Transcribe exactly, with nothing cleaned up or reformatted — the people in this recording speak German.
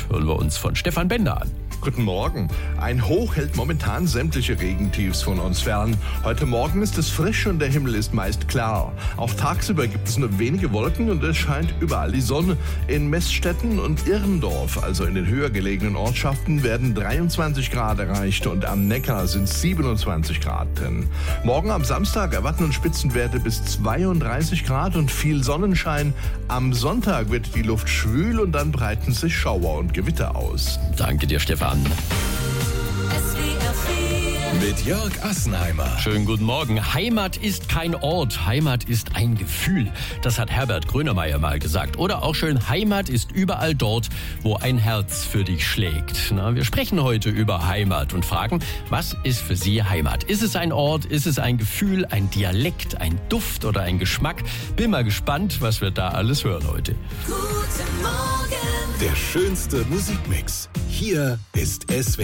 hören wir uns von Stefan Bender an. Guten Morgen. Ein Hoch hält momentan sämtliche Regentiefs von uns fern. Heute Morgen ist es frisch und der Himmel ist meist klar. Auch tagsüber gibt es nur wenige Wolken und es scheint überall die Sonne. In Meßstetten und Irrendorf, also in den höher gelegenen Ortschaften, werden dreiundzwanzig Grad erreicht und am Neckar sind siebenundzwanzig Grad drin. Morgen am Samstag erwarten uns Spitzenwerte bis zweiunddreißig Grad und viel Sonnenschein. Am Sonntag wird die Luft schwül und dann breiten sich Schauer und Gewitter aus. Danke dir, Stefan. Mit Jörg Assenheimer. Schönen guten Morgen. Heimat ist kein Ort, Heimat ist ein Gefühl. Das hat Herbert Grönemeyer mal gesagt. Oder auch schön, Heimat ist überall dort, wo ein Herz für dich schlägt. Na, wir sprechen heute über Heimat und fragen, was ist für Sie Heimat? Ist es ein Ort, ist es ein Gefühl, ein Dialekt, ein Duft oder ein Geschmack? Bin mal gespannt, was wir da alles hören heute. Guten Morgen. Der schönste Musikmix. Hier ist S W